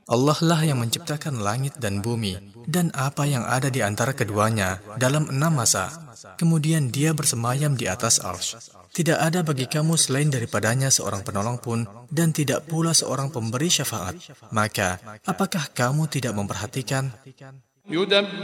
Allah lah yang menciptakan langit dan bumi dan apa yang ada di antara keduanya dalam 6 masa. Kemudian Dia bersemayam di atas arsy. Tidak ada bagi kamu selain daripadanya seorang penolong pun dan tidak pula seorang pemberi syafaat. Maka, apakah kamu tidak memperhatikan?